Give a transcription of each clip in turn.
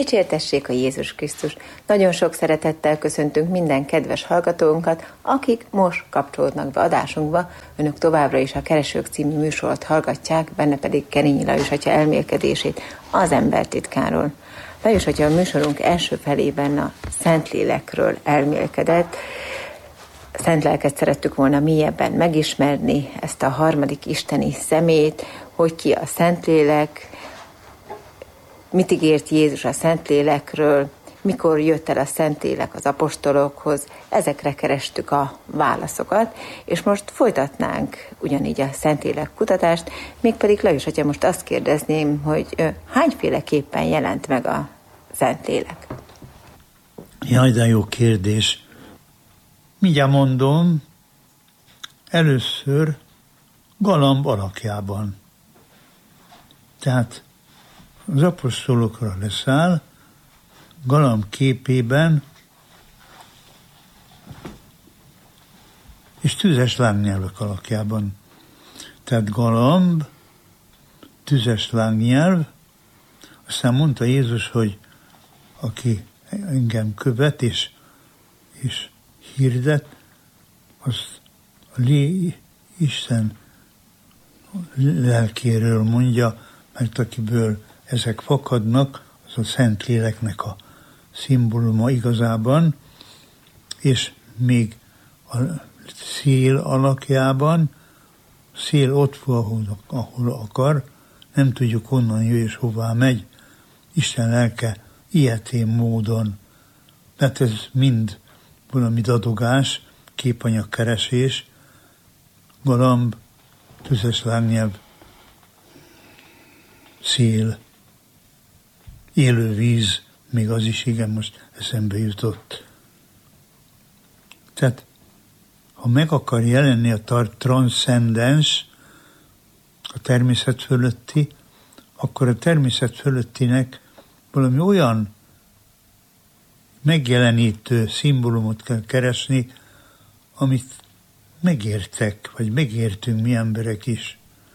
Dicsértessék a Jézus Krisztus! Nagyon sok szeretettel köszöntünk minden kedves hallgatónkat, akik most kapcsolódnak be adásunkba. Önök továbbra is a Keresők című műsort hallgatják, benne pedig Kerényi Lajos atya elmélkedését az embertitkáról. Lajos atya a műsorunk első felében a Szentlélekről elmélkedett. Szentlelket szerettük volna mélyebben megismerni, ezt a harmadik isteni szemét, hogy ki a Szentlélek, mit ígért Jézus a Szentlélekről, mikor jött el a Szentlélek az apostolokhoz, ezekre kerestük a válaszokat, és most folytatnánk ugyanígy a Szentlélek kutatást, mégpedig Lajos atya, most azt kérdezném, hogy hányféleképpen jelent meg a Szentlélek? Jaj, de jó kérdés. Mindjárt mondom, először galamb alakjában. Tehát az apostolokra leszáll, galamb képében, és tüzes lángnyelvek alakjában. Tehát galamb, tüzes lángnyelv, aztán mondta Jézus, hogy aki engem követ és hirdet, azt Isten lelkéről mondja, mert akiből ezek fakadnak, az a Szentléleknek a szimbóluma igazában, és még a szél alakjában, szél ott van, ahol akar, nem tudjuk honnan jön és hová megy, Isten lelke ilyetén módon. Tehát ez mind valami dadogás, képanyagkeresés, galamb, tüzes lángnyelv, szél, élő víz, még az is, igen, most eszembe jutott. Tehát, ha meg akar jelenni a transzcendens, a természet fölötti, akkor a természet fölöttinek valami olyan megjelenítő szimbólumot kell keresni, amit megértek, vagy megértünk mi emberek is.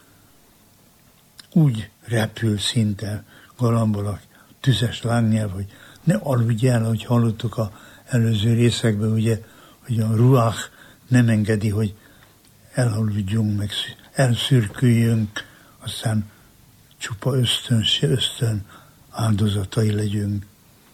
Úgy repül szinte galambol a tüzes lángnyelv, hogy ne aludj el, hogy hallottuk az előző részekben, ugye, hogy a ruach nem engedi, hogy elaludjunk, meg elszürküljünk, aztán csupa ösztön áldozatai legyünk.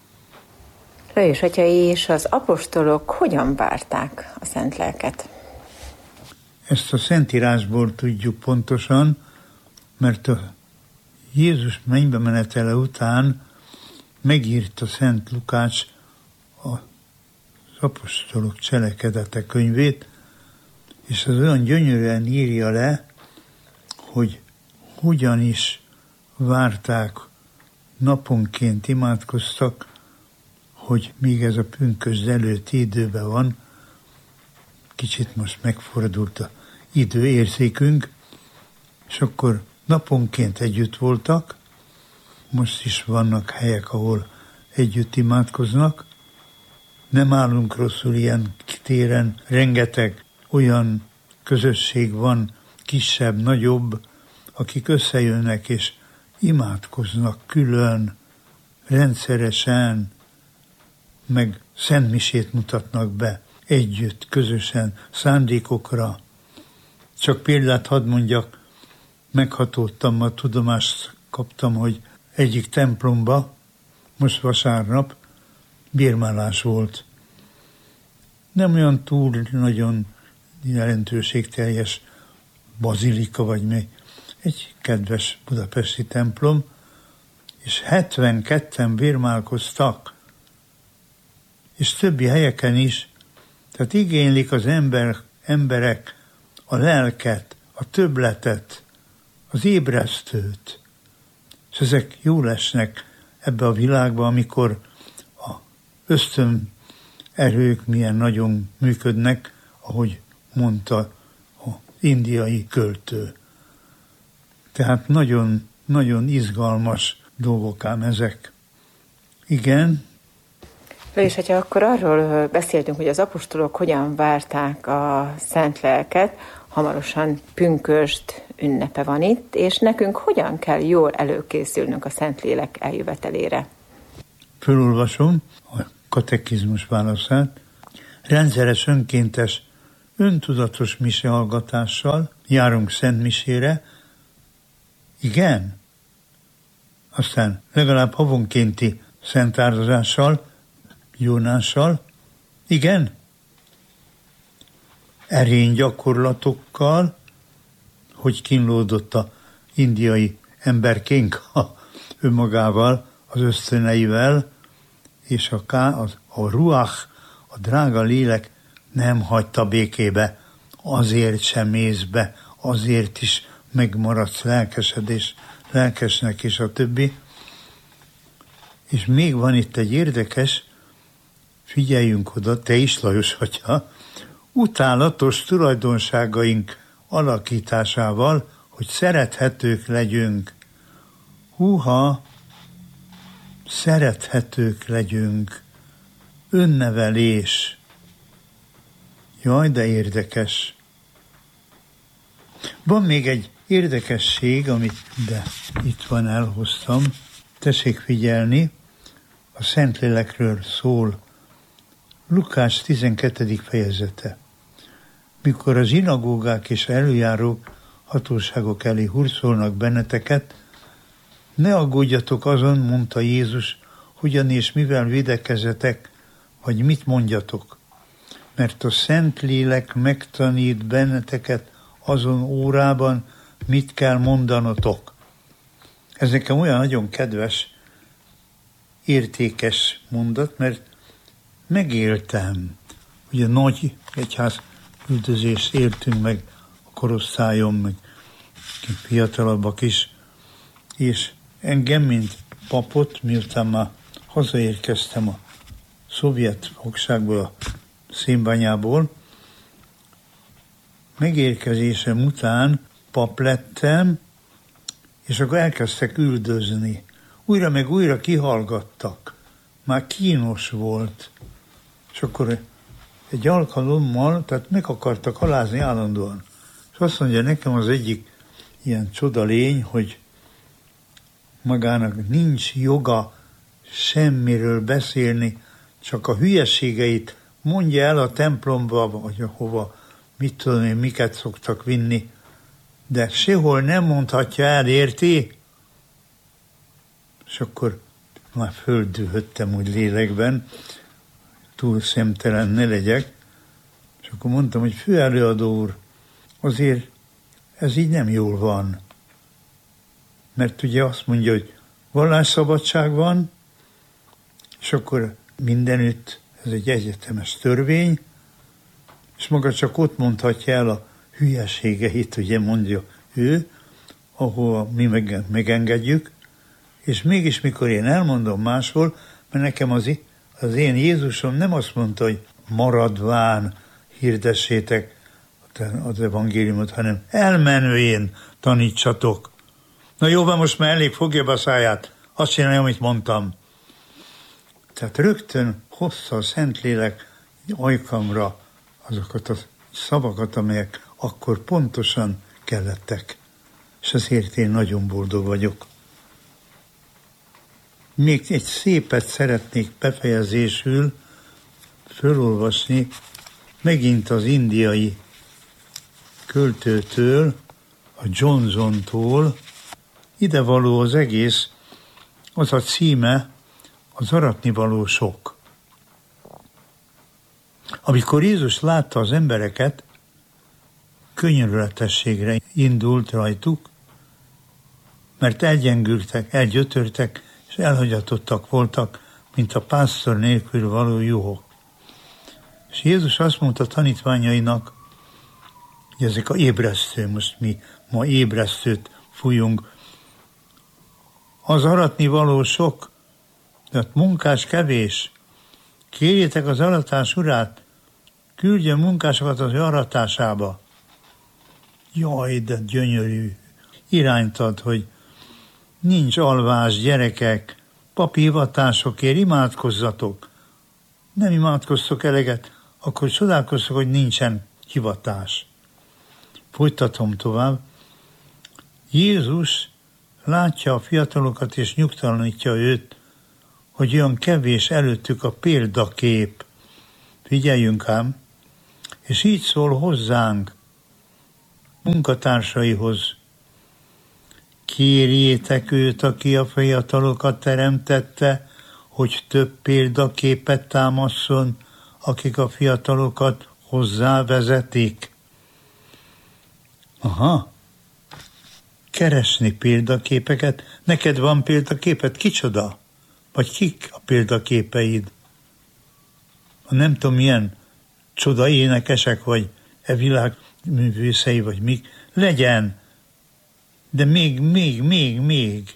Lajos atya, és az apostolok hogyan várták a szent lelket? Ezt a Szentírásból tudjuk pontosan, mert a Jézus mennybe menetele után megírta Szent Lukács az apostolok cselekedete könyvét, és az olyan gyönyörűen írja le, hogy hogyan is várták, naponként imádkoztak, hogy még ez a pünkösd előtti időben van, kicsit most megfordult az időérzékünk, és akkor naponként együtt voltak, most is vannak helyek, ahol együtt imádkoznak, nem állunk rosszul ilyen téren, rengeteg olyan közösség van, kisebb, nagyobb, akik összejönnek és imádkoznak külön, rendszeresen, meg szentmisét mutatnak be együtt, közösen, szándékokra. Csak példát hadd mondjak, meghatódtam, a tudomást kaptam, hogy egyik templomba, most vasárnap, bérmálás volt. Nem olyan túl nagyon jelentőségteljes bazilika, vagy még egy kedves budapesti templom, és 72-en bérmálkoztak, és többi helyeken is. Tehát igénylik az emberek a lelket, a többletet, az ébresztőt. És ezek jól esnek ebbe a világba, amikor a ösztön erők milyen nagyon működnek, ahogy mondta az indiai költő. Tehát nagyon, nagyon izgalmas dolgok ám ezek. Igen. És hogyha akkor arról beszéltünk, hogy az apostolok hogyan várták a szent lelket, hamarosan pünkösd ünnepe van itt, és nekünk hogyan kell jól előkészülnünk a Szentlélek eljövetelére? Fölolvasom a katekizmus válaszát. Rendszeres önkéntes, öntudatos misehallgatással járunk szentmisére. Igen. Aztán legalább havonkénti szentárdozással, jónással. Igen. Erény gyakorlatokkal, hogy kínlódott a indiai emberkénk önmagával, az ösztöneivel, és a ruach, a drága lélek nem hagyta békébe, azért sem mész be, azért is megmaradsz lelkesnek és a többi. És még van itt egy érdekes, figyeljünk oda, te is, Lajos atya, utálatos tulajdonságaink alakításával, hogy szerethetők legyünk. Húha, szerethetők legyünk. Önnevelés. Jaj, de érdekes. Van még egy érdekesség, amit itt van, elhoztam. Tessék figyelni, a Szentlélekről szól. Lukács 12. fejezete. Mikor a zsinagógák és előjárók hatóságok elé hurcolnak benneteket, ne aggódjatok azon, mondta Jézus, hogyan és mivel védekezetek, vagy mit mondjatok. Mert a Szentlélek megtanít benneteket azon órában, mit kell mondanotok. Ez nekem olyan nagyon kedves, értékes mondat, mert megéltem. Ugye nagy egyház üldözést értünk meg a korosztályom, meg fiatalabbak is, és engem, mint papot, miután már hazaérkeztem a szovjet fogságból, a Szénbányából, megérkezésem után pap lettem, és akkor elkezdtek üldözni. Újra meg újra kihallgattak. Már kínos volt. És akkor egy alkalommal, tehát meg akartak alázni állandóan. És azt mondja nekem az egyik ilyen csodalény, hogy magának nincs joga semmiről beszélni, csak a hülyeségeit mondja el a templomba, vagy ahova, mit tudom én, miket szoktak vinni, de sehol nem mondhatja el, érti? És akkor már földühöttem úgy lélekben, túl szemtelen ne legyek, és akkor mondtam, hogy főelőadó úr, azért ez így nem jól van. Mert ugye azt mondja, hogy vallásszabadság van, és akkor mindenütt ez egy egyetemes törvény, és maga csak ott mondhatja el a hülyeségeit, ugye mondja ő, ahol mi megengedjük, és mégis mikor én elmondom máshol, mert nekem az én Jézusom nem azt mondta, hogy maradván hirdessétek az evangéliumot, hanem elmenvén tanítsatok. Na jó, van, most már elég, fogja be a száját, azt csinálja, amit mondtam. Tehát rögtön hozta a Szentlélek ajkamra azokat a szavakat, amelyek akkor pontosan kellettek. És ezért én nagyon boldog vagyok. Még egy szépet szeretnék befejezésül fölolvasni, megint az indiai költőtől, a Johnsontól. Ide való az egész, az a címe, az aratnivaló sok. Amikor Jézus látta az embereket, könyörületességre indult rajtuk, mert elgyengültek, elgyötörtek, és elhagyatottak voltak, mint a pásztor nélkül való juhok. És Jézus azt mondta tanítványainak, hogy ezek a ébresztő, most mi ma ébresztőt fújunk, az aratni való sok, de munkás kevés. Kérjétek az aratás urát, küldjön munkásokat az aratásába. Jaj, de gyönyörű irányt ad, hogy nincs alvás, gyerekek, papi hivatásokért imádkozzatok. Nem imádkoztok eleget, akkor csodálkoztok, hogy nincsen hivatás. Folytatom tovább. Jézus látja a fiatalokat és nyugtalanítja őt, hogy olyan kevés előttük a példakép. Figyeljünk ám, és így szól hozzánk, munkatársaihoz. Kérjétek őt, aki a fiatalokat teremtette, hogy több példaképet támaszson, akik a fiatalokat hozzávezetik. Aha, keresni példaképeket. Neked van példaképet? Kicsoda? Vagy kik a példaképeid? Nem tudom, milyen csoda énekesek, vagy világ művészei, vagy mik. Legyen, de még.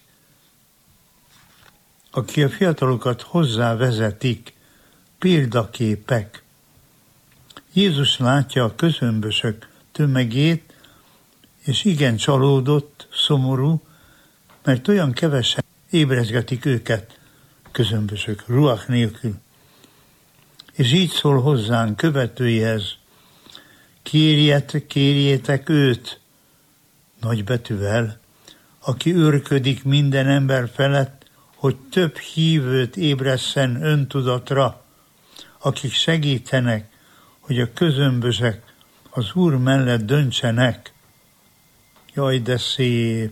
Aki a fiatalokat hozzávezetik, példaképek. Jézus látja a közömbösök tömegét, és igen csalódott, szomorú, mert olyan kevesen ébrezgetik őket, közömbösök, ruach nélkül. És így szól hozzánk, követőihez, kérjétek őt, nagybetűvel, aki őrködik minden ember felett, hogy több hívőt ébresszen öntudatra, akik segítenek, hogy a közömbösek az Úr mellett döntsenek. Jaj, de szép!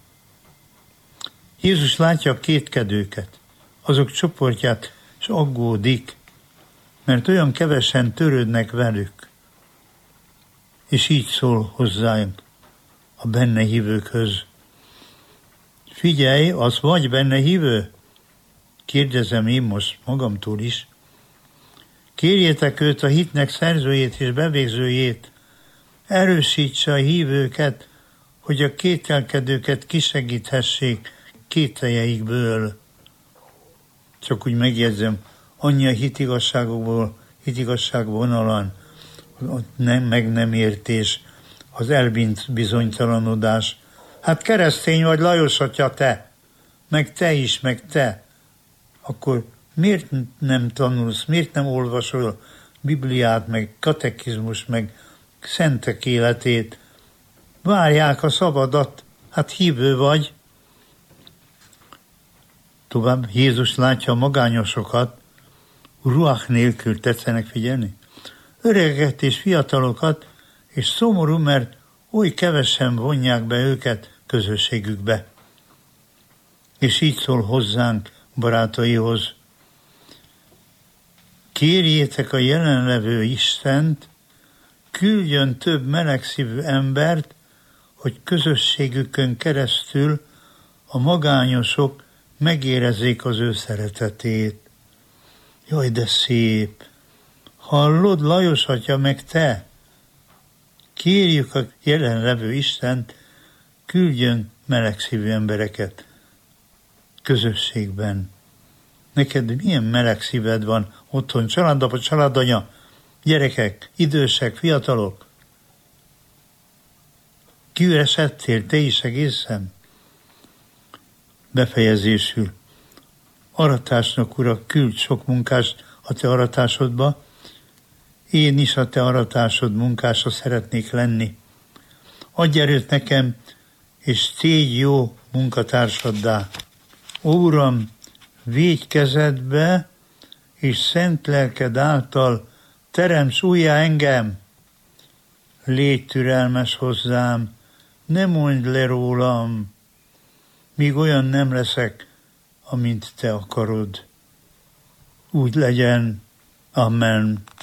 Jézus látja a kétkedőket, azok csoportját, és aggódik, mert olyan kevesen törődnek velük. És így szól hozzájuk, a benne hívőkhöz. Figyelj, az vagy benne hívő? Kérdezem én most magamtól is. Kérjétek őt, a hitnek szerzőjét és bevégzőjét, erősítse a hívőket, hogy a kételkedőket kisegíthessék kételjeikből. Csak úgy megjegyzem, annyi a hitigasság vonalan, meg nem értés, az elbint bizonytalanodás. Hát keresztény vagy, Lajos atya, te, meg te is, meg te. Akkor miért nem tanulsz, miért nem olvasol Bibliát, meg katekizmus, meg szentek életét? Várják a szabadat, hát hívő vagy. Tovább Jézus látja a magányosokat, ruach nélkül, tetszenek figyelni? Öregeket és fiatalokat, és szomorú, mert oly kevesen vonják be őket közösségükbe. És így szól hozzánk, barátaihoz. Kérjétek a jelenlevő Istent, küldjön több melegszívű embert, hogy közösségükön keresztül a magányosok megérezzék az ő szeretetét. Jaj, de szép! Hallod, Lajos atya, meg te? Kérjük a jelenlevő Istent, küldjön melegszívű embereket közösségben. Neked milyen meleg szíved van otthon, családapa, családanya, gyerekek, idősek, fiatalok? Kiüresedtél te is egészen? Befejezésül. Aratásnak, Urak, küld sok munkást a te aratásodba, én is a te aratásod munkása szeretnék lenni. Adj erőt nekem, és tégy jó munkatársaddá. Ó, Uram, védj kezedbe, és szent lelked által teremts újjá engem. Légy türelmes hozzám, ne mondd le rólam, míg olyan nem leszek, amint te akarod. Úgy legyen. Amen.